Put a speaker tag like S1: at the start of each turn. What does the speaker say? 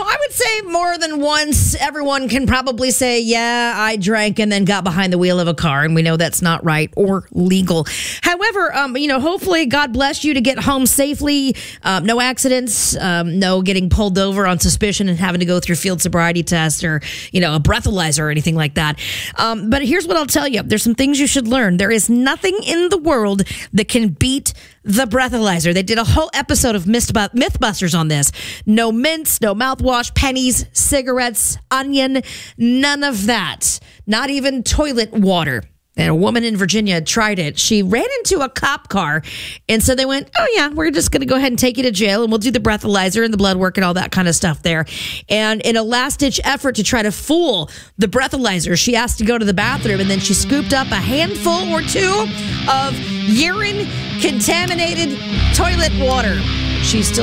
S1: I would say more than once. Everyone can probably say, yeah, I drank and then got behind the wheel of a car, and we know that's not right or legal. However, hopefully God bless you to get home safely. No accidents, no getting pulled over on suspicion and having to go through field sobriety test or, a breathalyzer or anything like that. But here's what I'll tell you. There's some things you should learn. There is nothing in the world that can beat the breathalyzer. They did a whole episode of Mythbusters on this. No mints, no mouthwash, pennies, cigarettes, onion, none of that. Not even toilet water. And a woman in Virginia tried it. She ran into a cop car, and so they went, oh, yeah, we're just going to go ahead and take you to jail, and we'll do the breathalyzer and the blood work and all that kind of stuff there. And in a last-ditch effort to try to fool the breathalyzer, she asked to go to the bathroom, and then she scooped up a handful or two of urine-contaminated toilet water. She's still